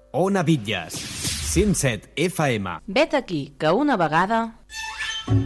Ona Bitlles, 107 FM. Vet aquí, que una vegada...